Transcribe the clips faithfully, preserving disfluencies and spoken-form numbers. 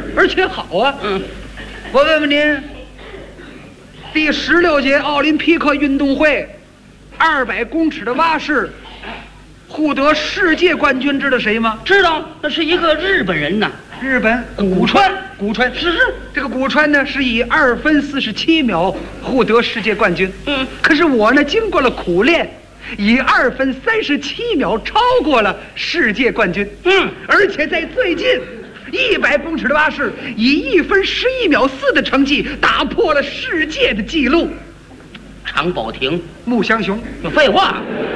是，而且好啊。嗯，我问问您，第十六届奥林匹克运动会二百公尺的蛙式获得世界冠军，知道谁吗？ 知道，那是一个日本人呐。 日本古川， 古川是是， 这个古川呢是以二分四十七秒获得世界冠军。 嗯， 可是我呢经过了苦练，以二分三十七秒超过了世界冠军。 嗯， 而且在最近一百公尺的蛙式，以一分十一秒四的成绩打破了世界的纪录。 常宝霆、 穆香雄， 废话，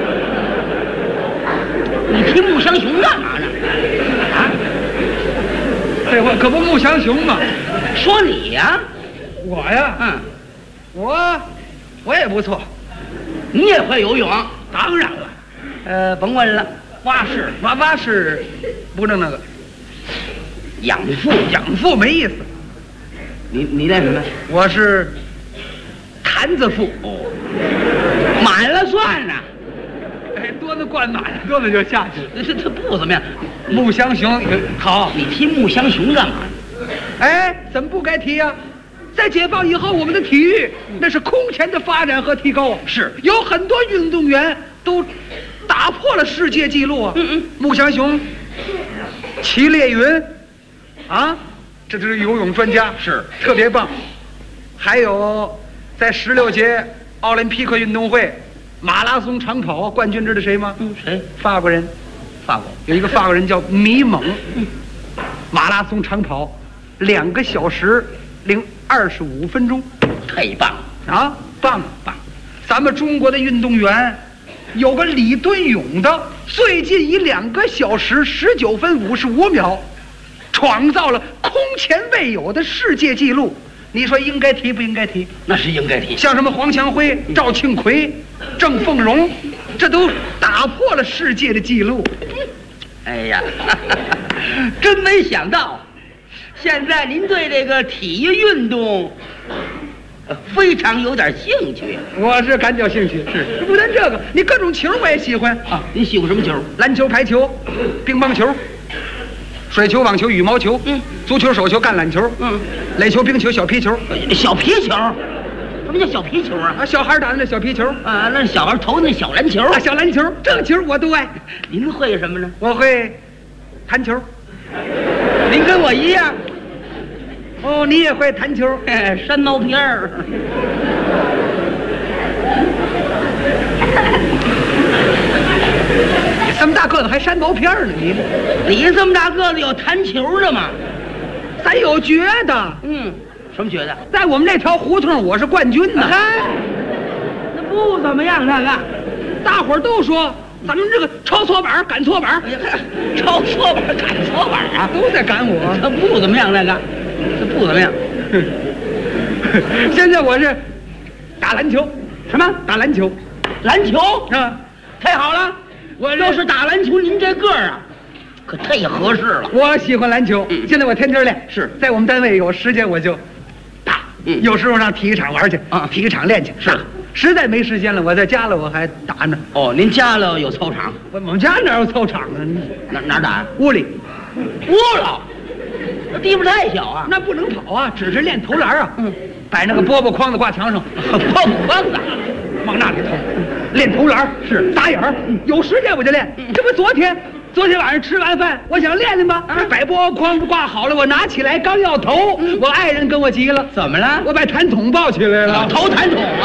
你提穆香雄干嘛呢？啊？ 废话，可不穆香雄吗？ 说你呀， 我呀， 嗯， 我我也不错， 你也会游泳？ 当然了。 呃，甭问了，蛙式， 蛙蛙式不能那个养父， 养父没意思。 你你练什么？ 我是坛子腹。 哦，满了算呢。 哎，多子灌满了，多子就下去。 这这不怎么样。 穆香雄好， 你提穆香雄干嘛？ 哎，怎么不该提呀、啊？在解放以后，我们的体育那是空前的发展和提高啊！ 是有很多运动员都打破了世界纪录啊！ 嗯嗯， 穆香雄、齐烈云，啊，这都是游泳专家， 是特别棒。还有在十六届奥林匹克运动会马拉松长跑冠军，知道谁吗？ 嗯，谁？ 法国人。 法国有一个法国人叫米蒙，马拉松长跑两个小时零二十五分钟， 太棒了啊，棒棒！咱们中国的运动员有个李敦勇的，最近以两个小时十九分五十五秒创造了空前未有的世界纪录。你说应该提不应该提？ 那是应该提。 像什么黄强辉、赵庆奎、郑凤荣，这都打破了世界的纪录。 哎呀，真没想到，现在您对这个体育运动非常有点兴趣。 我是感觉兴趣，是不但这个，你各种球我也喜欢啊。您喜欢什么球？ 篮球、排球、乒乓球、水球、网球、羽毛球， 嗯， 足球、手球、橄榄球， 嗯， 垒球、冰球、小皮球。 小皮球？什么叫小皮球啊？ 啊，小孩打的那小皮球啊，那是小孩投的那小篮球。 啊，小篮球，这个球我都爱。 您会什么呢？ 我会弹球。 您跟我一样。 哦，你也会弹球？ 哎，山毛片儿。 你这么大个子还山毛片呢？你你这么大个子有弹球的吗？ 咱有觉得。 嗯，什么觉得？ 在我们这条胡同，我是冠军呢。 嗨，那不怎么样，那个， 大伙儿都说咱们这个抄错板、赶错板， 抄错板、赶错板啊， 都在赶我。 那不怎么样，那个，那不怎么样。 现在我是打篮球，什么打篮球？ 篮球啊， 太好了！我要是打篮球，您这个儿啊，可太合适了。 我喜欢篮球， 嗯、 现在我天天练。 是在我们单位有时间我就打， 嗯、 有时候上体育场玩去， 啊， 体育场练去。 是， 实在没时间了，我在家了我还打呢。 哦，您家了有操场？ 我我们家哪有操场啊？ 哪哪打？ 屋里。 屋了，那地方太小啊， 那不能跑啊，只是练投篮啊。 嗯， 摆那个饽饽筐子挂墙上， 饽饽筐子往那里投，练投篮是打眼儿。有时间我就练。这不昨天。昨天晚上吃完饭，我想练练吧，啊、摆饽筐子挂好了，我拿起来刚要投，嗯、我爱人跟我急了， 怎么了？ 我把弹筒抱起来了， 投弹筒